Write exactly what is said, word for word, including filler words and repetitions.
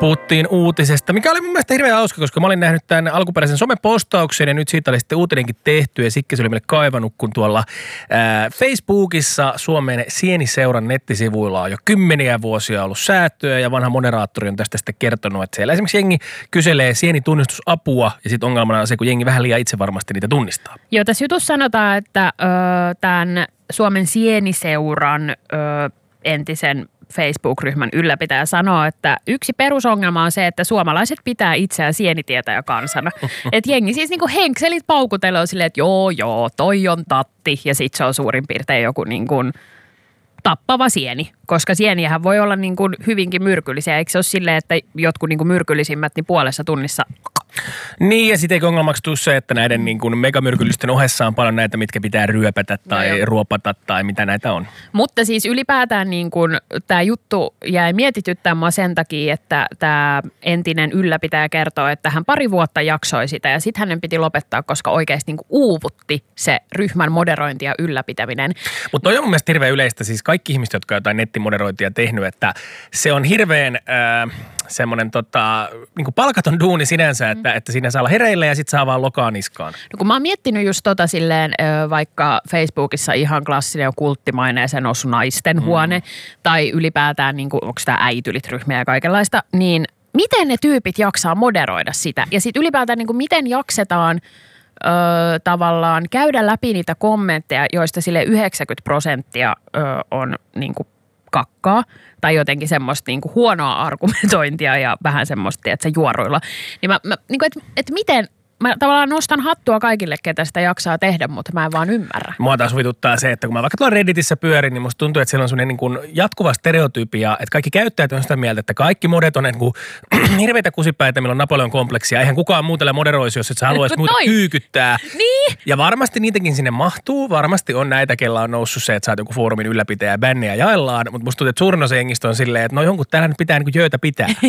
puhuttiin uutisesta, mikä oli mun mielestä hirveän hauska, koska mä olin nähnyt tämän alkuperäisen somepostauksen ja nyt siitä oli sitten uutinenkin tehty ja Sikki se oli meille kaivannut, kun tuolla ää, Facebookissa Suomen Sieniseuran nettisivuilla on jo kymmeniä vuosia ollut säätöä ja vanha moderaattori on tästä sitten kertonut, että siellä esimerkiksi jengi kyselee sienitunnistusapua ja sitten ongelmana on se, kun jengi vähän liian itse varmasti niitä tunnistaa. Joo, tässä jutussa sanotaan, että ö, tämän Suomen Sieniseuran ö, entisen Facebook-ryhmän ylläpitäjä sanoo, että yksi perusongelma on se, että suomalaiset pitää itseään sienitietäjä kansana. Että jengi siis niinku henkselit paukutelee silleen, että joo joo, toi on tatti ja sit se on suurin piirtein joku niinku tappava sieni, koska sieniähän voi olla niinku hyvinkin myrkyllisiä. Eikö se ole silleen, että jotkut niinku myrkyllisimmät niin puolessa tunnissa? Niin, ja sitten eikö ongelmaksi tule se, että näiden niin kuin megamyrkyllisten ohessa on paljon näitä, mitkä pitää ryöpätä tai no ruopata tai mitä näitä on. Mutta siis ylipäätään niin kuin tämä juttu jäi mietityttämään mua sen takia, että tämä entinen ylläpitäjä kertoo, että hän pari vuotta jaksoi sitä ja sitten hänen piti lopettaa, koska oikeasti niin kuin uuvutti se ryhmän moderointi ja ylläpitäminen. Mutta toi on mun mielestä hirveän yleistä, siis kaikki ihmiset, jotka on jotain nettimoderointia tehnyt, että se on hirveän äh, semmoinen tota, niin kuin palkaton duuni sinänsä, että Että, että siinä saa olla hereillä ja sitten saa vaan lokaa niskaan. No kun mä oon miettinyt just tota silleen, vaikka Facebookissa ihan klassinen kulttimainen ja se noussut naisten mm. huone, tai ylipäätään niin kuin, onko tämä äitylit-ryhmiä ja kaikenlaista, niin miten ne tyypit jaksaa moderoida sitä? Ja sitten ylipäätään niin kuin, miten jaksetaan ö, tavallaan käydä läpi niitä kommentteja, joista sille yhdeksänkymmentä prosenttia ö, on niin kuin kakkaa tai jotenkin semmoista niinku huonoa argumentointia ja vähän semmoista, että se juoruilla. Niin mä, mä niinku, että et miten, mä tavallaan nostan hattua kaikille, ketä sitä jaksaa tehdä, mutta mä en vaan ymmärrä. Mua taas huvituttaa se, että kun mä vaikka tuolla Redditissä pyörin, niin musta tuntuu, että siellä on semmoinen niin kuin jatkuva stereotypia, että kaikki käyttäjät on sitä mieltä, että kaikki modet on niin kuin hirveitä kusipäitä, millä on Napoleon kompleksia. Eihän kukaan muu tällä moderoisi, jos et sä haluaisi muuta kyykyttää. Niin. Ja varmasti niitäkin sinne mahtuu. Varmasti on näitä, kella on noussut se, että sä oot joku foorumin ylläpitäjä ja bänniä jaellaan. Mutta musta tuntuu, että suurin osa jengistä on silleen, että no jonkun täällä nyt pitää niin kuin jöötä pitää.